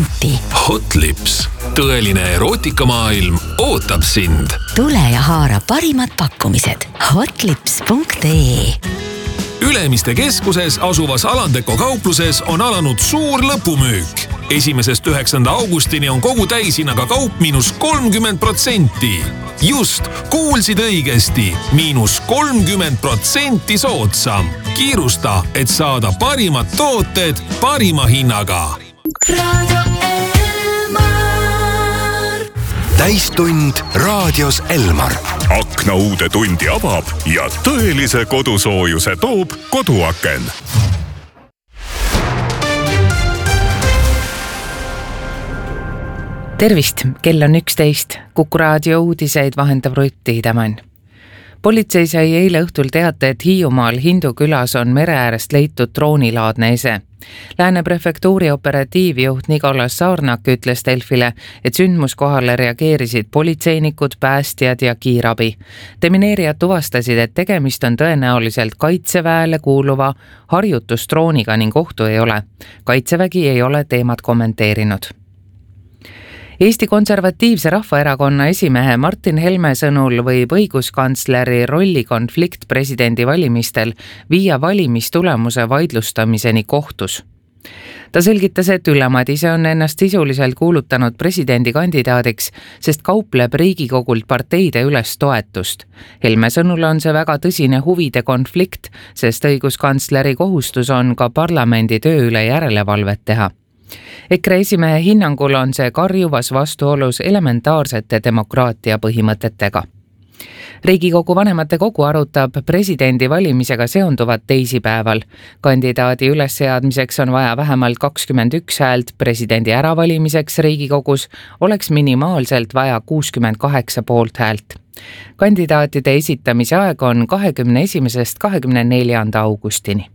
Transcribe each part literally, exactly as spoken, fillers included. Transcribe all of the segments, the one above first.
senti. Hot Lips. Tõeline erootikamaailm ootab sind. Tule ja haara parimad pakkumised hotlips punkt ee. Ülemiste keskuses asuvas Alandeko kaupluses on alanud suur lõpumüük. Esimesest üheksanda augustini on kogu täishinnaga kaup miinus kolmkümmend protsenti. Just, kuulsid õigesti, miinus kolmkümmend protsenti soodsam. Kiirusta, et saada parimad tooted parima hinnaga. Täistund raadios Elmar. Akna uude tundi avab ja tõelise kodusoojuse toob koduaken. Tervist, kell on üksteist. Kuku raadio uudiseid vahendab Rutt Tiidemann. Politsei sai eile õhtul teate, et Hiiumaal Hindu külas on mere äärest leitud droonilaadne ese. Lääne prefektuuri operatiivjuht Nicolas Saarnak ütles Delfile, et sündmuskohale reageerisid politseinikud, päästjad ja kiirabi. Demineerijad tuvastasid, et tegemist on tõenäoliselt kaitseväele kuuluva harjutusdrooniga ning ohtu ei ole. Kaitsevägi ei ole teemat kommenteerinud. Eesti Konservatiivse Rahvaerakonna esimehe Martin Helme sõnul võib õiguskantsleri rolli konflikt presidendi valimistel viia valimistulemuse vaidlustamiseni kohtus. Ta selgitas, et Ülle Madise on ennast sisuliselt kuulutanud presidendi kandidaadiks, sest kaupleb Riigikogult parteide üles toetust. Helme sõnul on see väga tõsine huvide konflikt, sest õiguskantsleri kohustus on ka parlamendi töö üle järelevalvet teha. EKRE esimehe hinnangul on see karjuvas vastuolus elementaarsete demokraatia põhimõtetega. Riigikogu vanemate kogu arutab presidendi valimisega seonduvat teisipäeval. Kandidaadi ülesseadmiseks on vaja vähemalt kakskümmend üks häält, presidendi äravalimiseks Riigikogus oleks minimaalselt vaja kuuskümmend kaheksa poolt häält. Kandidaatide esitamise aeg on kahekümne esimesest kahekümne neljanda augustini.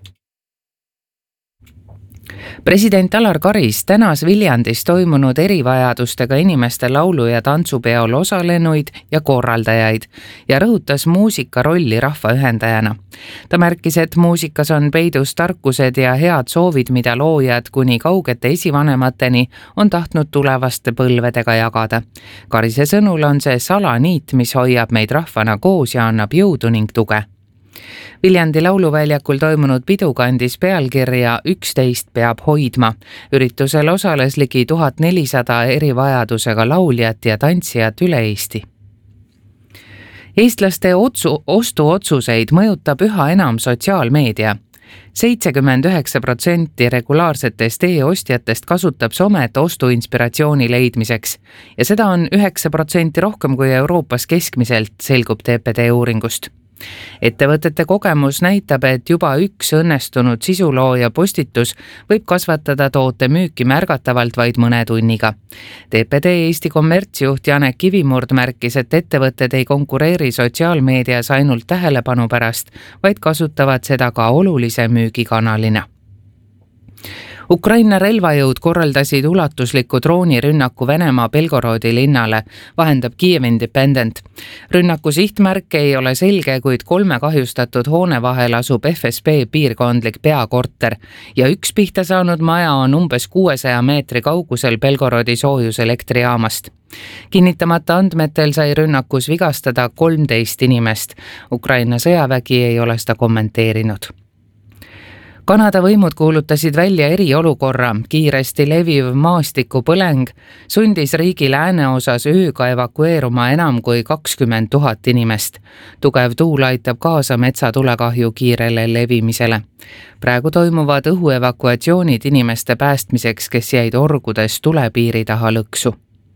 President Alar Karis tänas Viljandis toimunud erivajadustega inimeste laulu- ja tantsupeol osalenuid ja korraldajaid ja rõhutas muusika rolli rahva ühendajana. Ta märkis, et muusikas on peidus tarkused ja head soovid, mida loojad kuni kaugete esivanemateni on tahtnud tulevaste põlvedega jagada. Karise sõnul on see salaniit, mis hoiab meid rahvana koos ja annab jõudu ning tuge. Viljandi lauluväljakul toimunud pidu kandis pealkirja üksteist peab hoidma. Üritusel osales ligi tuhat nelisada erivajadusega lauljat ja tantsijat üle Eesti. Eestlaste otsu, ostuotsuseid mõjutab üha enam sotsiaalmeedia. seitsekümmend üheksa protsenti regulaarsetest e-ostjatest kasutab somet ostuinspiratsiooni leidmiseks ja seda on üheksa protsenti rohkem kui Euroopas keskmiselt, selgub T P D uuringust. Ettevõtete kogemus näitab, et juba üks õnnestunud sisulooja postitus võib kasvatada toote müüki märgatavalt vaid mõne tunniga. T P D Eesti kommertsjuht Janek Kivimurd märkis, et ettevõtted ei konkureeri sotsiaalmeedias ainult tähelepanu pärast, vaid kasutavad seda ka olulise müügikanalina. Ukraina relvajõud korraldasid ulatusliku droonirünnaku Venemaa Belgorodi linnale, vahendab Kiev Independent. Rünnaku sihtmärk ei ole selge, kuid kolme kahjustatud hoone vahel asub F S B piirkondlik peakorter ja üks pihta saanud maja on umbes kuuesaja meetri kaugusel Belgorodi soojuselektrijaamast. Kinnitamata andmetel sai rünnakus vigastada kolmteist inimest. Ukraina sõjavägi ei ole seda kommenteerinud. Kanada võimud kuulutasid välja eriolukorra. Kiiresti leviv maastikupõleng sundis riigi lääneosas ööga evakueeruma enam kui kakskümmend tuhat inimest. Tugev tuul aitab kaasa metsatulekahju kiirele levimisele. Praegu toimuvad õhuevakuatsioonid inimeste päästmiseks, kes jäid orgudes tulepiiri taha lõksu.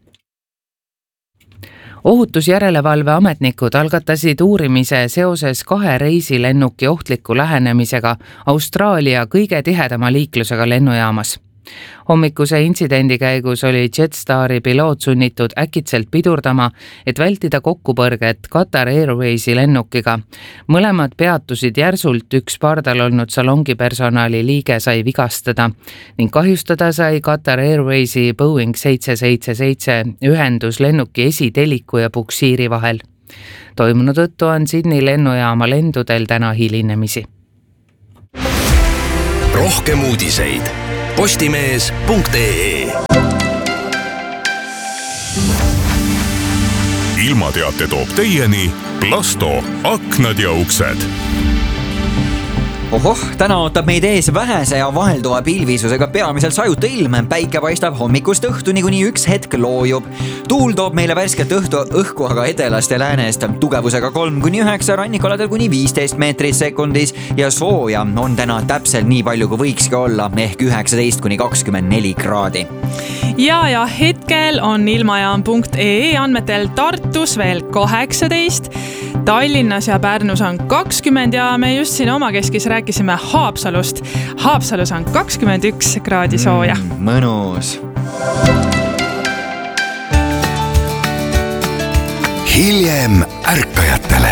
Ohutusjärelevalve ametnikud algatasid uurimise seoses kahe reisilennuki ohtliku lähenemisega Austraalia kõige tihedama liiklusega lennujaamas. Hommikuse intsidendi käigus oli Jetstari piloot sunnitud äkitselt pidurdama, et vältida kokkupõrget Qatar Airwaysi lennukiga. Mõlemad peatusid järsult, üks pardal olnud salongi personali liige sai vigastada ning kahjustada sai Qatar Airwaysi Boeing seitse seitse seitse ühendus lennuki esiteliku ja puksiiri vahel. Toimunu tõttu on Sydney lennujaama lendudel täna hilinemisi. Rohkem uudiseid postimees punkt ee ilmateate toob teieni Plasto aknad ja uksed. Ohoh, täna ootab meid ees vähese ja vahelduva pilvisusega peamiselt sajuta ilm. Päike paistab hommikust õhtuni, kuni üks hetk loojub. Tuul toob meile värsket õhtu õhku aga edelast ja läänest. Tugevusega kolm kuni üheksa, rannikoladel kuni viisteist meetrit sekundis ja sooja on täna täpselt nii palju, kui võikski olla, ehk üheksateist kuni kakskümmend neli kraadi. Ja, ja hetkel on ilmajaam punkt ee andmetel Tartus veel kaheksateist, Tallinnas ja Pärnus on kakskümmend ja me just siin oma keskis rääkisime Haapsalust. Haapsalus on kakskümmend üks kraadi sooja. Mm, mõnus. Hiljem ärkajatele.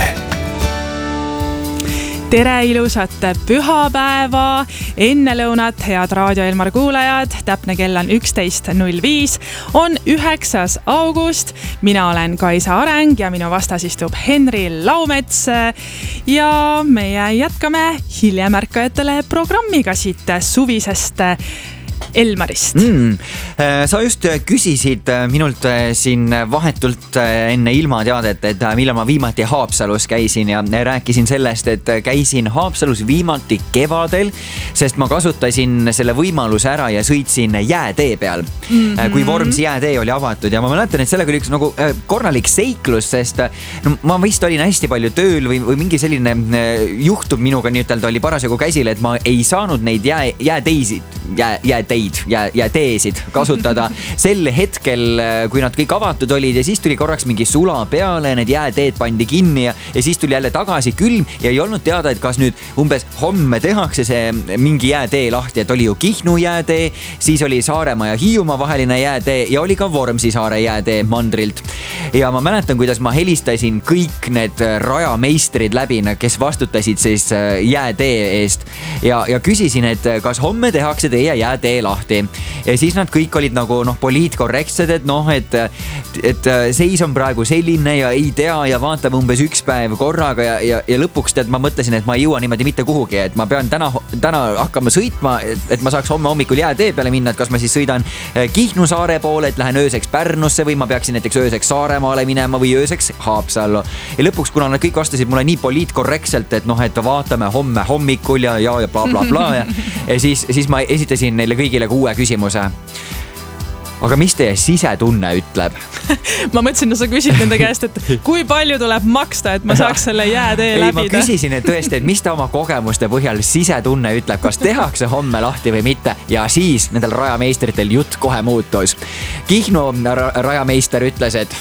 Tere ilusat pühapäeva, enne lõunat, head Raadio Elmar kuulajad, täpne kell on üksteist null viis, on üheksas august, mina olen Kaisa Areng ja minu vastas istub Henri Laumets ja meie jätkame hiljem ärkajatele programmiga siit suvisest Elmarist. Mm. Sa just küsisid minult siin vahetult enne ilmateadet, et millal ma viimati Haapsalus käisin ja rääkisin sellest, et käisin Haapsalus viimati kevadel, sest ma kasutasin selle võimaluse ära ja sõitsin jäätee peal, mm-hmm. kui Vormsi jäätee oli avatud ja ma mäletan, et sellega oli üks nagu korralik seiklus, sest no, ma vist olin hästi palju tööl või, või mingi selline juhtum minuga nii-ütelda oli parasjagu käsil, et ma ei saanud neid jää, jääteisid, jää, jääteid ja, ja teesid kasutada sel hetkel, kui nad kõik avatud olid ja siis tuli korraks mingi sula peale, need jääteed pandi kinni ja, ja siis tuli jälle tagasi külm ja ei olnud teada, et kas nüüd umbes homme tehakse see mingi jäätee lahti, et oli ju Kihnu jäätee, siis oli Saaremaa ja Hiiumaa vaheline jäätee ja oli ka Vormsi saare jäätee mandrilt. Ja ma mäletan, kuidas ma helistasin kõik need rajameistrid läbi, kes vastutasid siis jäätee eest ja, ja küsisin, et kas homme tehakse teie jäätee lahti. Ja siis nad kõik olid nagu noh, poliitkorrektsed, et noh, et, et seis on praegu selline ja ei tea ja vaatab umbes üks päev korraga ja, ja, ja lõpuks tead, ma mõtlesin, et ma ei jõua niimoodi mitte kuhugi, et ma pean täna, täna hakkama sõitma, et, et ma saaks homme hommikul jäätee peale minna, et kas ma siis sõidan Kihnu saare poole, et lähen ööseks Pärnusse või ma peaksin näiteks ööseks Saaremaale minema või ööseks Haapsallu. Ja lõpuks, kuna nad kõik vastasid mulle nii poliitkorrektselt, et noh, et vaatame homme hommikul ja, ja, ja bla bla bla ja, ja siis, siis ma esitasin neile kõigile uue küsimuse. Aga mis teie sisetunne ütleb? Ma mõtlesin, no sa küsid nende käest, et kui palju tuleb maksta, et ma saaks selle jäätee läbida. Ei, ma küsisin, et tõesti, et mis ta oma kogemuste põhjal sisetunne ütleb, kas tehakse homme lahti või mitte. Ja siis nendel rajameistritel jutt kohe muutus. Kihnu rajameister ütles, et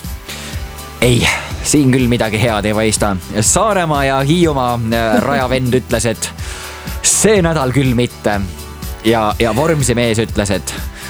ei, siin küll midagi head ei paista. Saaremaa ja Hiiumaa rajavend ütles, et see nädal küll mitte. Ja, ja Vormsi mees ütles, et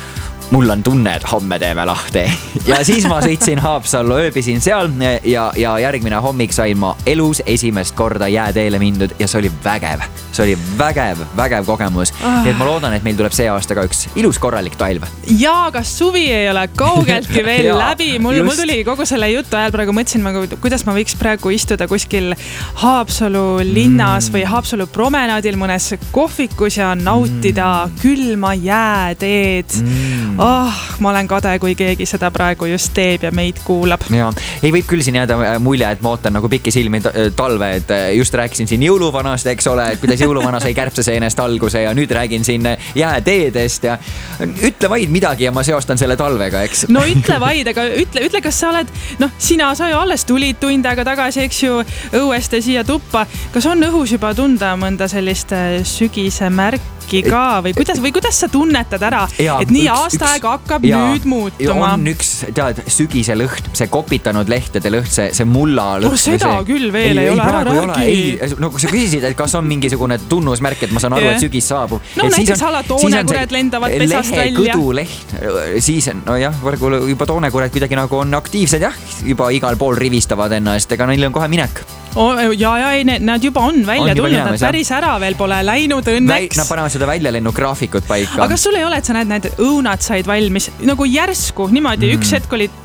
mul on tunne, et homme teeme lahti. Ja siis ma sõitsin Haapsallu, ööbisin seal ja, ja järgmine hommik sain ma elus esimest korda jääteele mindud ja see oli vägev. See oli vägev, vägev kogemus. Ah. Et ma loodan, et meil tuleb see aasta ka üks ilus korralik talv. Ja, kas suvi ei ole kaugeltki veel ja, läbi? Mul, mul tuli kogu selle jutu ajal praegu mõtlesin, kuidas ma võiks praegu istuda kuskil Haapsalu linnas mm. või Haapsalu promenaadil mõnes kohvikus ja nautida mm. külma jääteed. Mm. Oh, ma olen kade, kui keegi seda praegu just teeb ja meid kuulab. Ja, ei võib küll siin jääda mulje, et ma ootan nagu pikki silmi talve, et just rääkisin siin jõuluvanast, eks ole, et kuidas jõuluvana sai kärbseseenest alguse ja nüüd räägin siin jääteedest ja ütle vaid midagi ja ma seostan selle talvega, eks. No ütle vaid, aga ütle, ütle, kas sa oled, noh, sina sa ju alles tulid tund aega tagasi, eks ju, õuest ja siia tuppa. Kas on õhus juba tunda mõnda sellist sügise märki ka või kuidas, või kuidas sa tunnetad ära, ja, et nii üks, aasta aega hakkab ja, nüüd muutuma? On üks, tead, sügise lõht, see kopitanud lehtede lõht, see, see mulla lõht. Oh, seda see... küll veel ei, ei ole, ära räägi. Ei, no kui sa küsisid, et kas on mingisugune tunnusmärk, et ma saan aru, yeah. et sügis saabub. No et näiteks ala toonekured lendavad pesast välja. Kõduleht, siis no jah, juba toonekured kuidagi nagu on aktiivsed jah, juba igal pool rivistavad ennast, ega neil on kohe minek. Oh, ja, ja, ei, nad juba on välja on tulnud, nad päris ära veel pole läinud õnneks. Nad panevad seda väljalennu graafikut paika. Aga kas sul ei ole, et sa näed, need õunad said valmis nagu järsku, niimoodi mm. üks hetk olid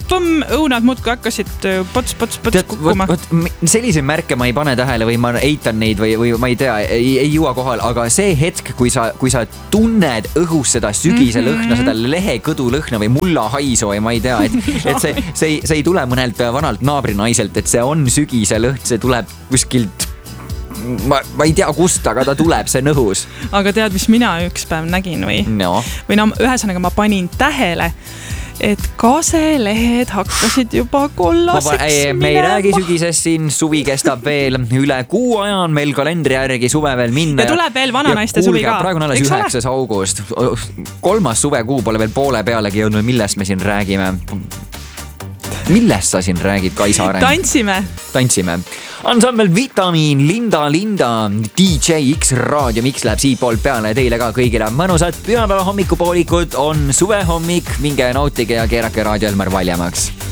põmm, õunad muudkui hakkasid pots, pots, pots Tead, kukkuma. Võt, võt, selliseid märke ma ei pane tähele või ma eitan neid või, või ma ei tea, ei, ei jõua kohal, aga see hetk, kui sa, kui sa tunned õhus seda sügise mm-hmm. lõhna, seda lehekõdu lõhna või mulla haisu või ma ei tea, et, et see, see, see ei tule mõnelt vanalt naabrinaiselt, et see on sügise lõhn, see tuleb kuskilt Ma, ma ei tea kust, aga ta tuleb, see nõhus. Aga tead, mis mina üks päev nägin või? No. Või no ühesõnaga ma panin tähele, et kaselehed hakkasid juba kollaseks minema. Me ei räägi sügisest siin, suvi kestab veel. Üle kuu aja on meil kalendri järgi suve veel minna. Ja tuleb veel vananaiste suvi ka. Praegu on alles üheksas august. Kolmas suvekuu pole veel poole pealegi jõudnud, millest me siin räägime. Millest sa siin räägid, Kaisa Areng? Tantsime. Tantsime. Ansambel Vitamiin, Linda, Linda, D J X Raadio Mix läheb siit poolt peale teile ka kõigile mõnusad pühapäeva hommikupoolikud on suvehommik, minge nautige ja keerake Raadio Elmar valjemaks.